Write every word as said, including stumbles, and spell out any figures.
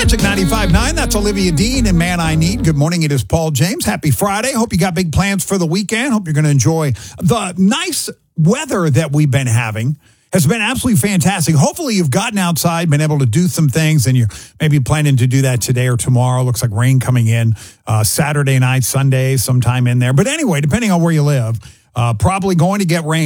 Magic ninety-five point nine. That's Olivia Dean and Man I Need. Good morning. It is Paul James. Happy Friday. Hope you got big plans for the weekend. Hope you're going to enjoy the nice weather that we've been having. Has been absolutely fantastic. Hopefully you've gotten outside, been able to do some things, and you're maybe planning to do that today or tomorrow. Looks like rain coming in uh, Saturday night, Sunday, sometime in there. But anyway, depending on where you live, uh, probably going to get rain.